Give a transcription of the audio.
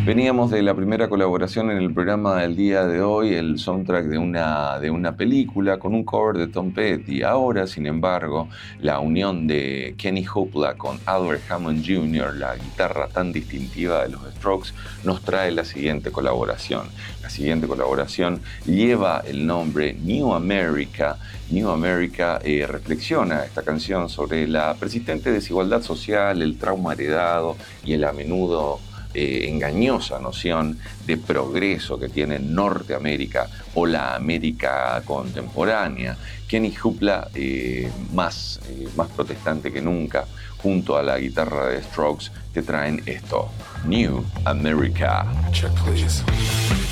Veníamos de la primera colaboración en el programa del día de hoy, el soundtrack de una película con un cover de Tom Petty. Ahora, sin embargo, la unión de Kenny Hoopla con Albert Hammond Jr., la guitarra tan distintiva de los Strokes, nos trae la siguiente colaboración. La siguiente colaboración lleva el nombre New America. New America reflexiona esta canción sobre la persistente desigualdad social, el trauma heredado y el a menudo engañosa noción de progreso que tiene Norteamérica o la América contemporánea. Kenny Hoopla, más protestante que nunca, junto a la guitarra de Strokes, te traen esto: New America. Check, please.